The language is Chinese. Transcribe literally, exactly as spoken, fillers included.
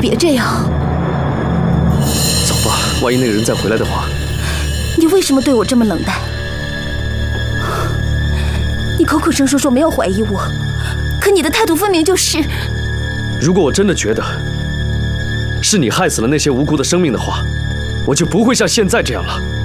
别这样。 走吧，万一那个人再回来的话。 你为什么对我这么冷淡？你口口声声说没有怀疑我，可你的态度分明就是…… 如果我真的觉得是你害死了那些无辜的生命的话，我就不会像现在这样了。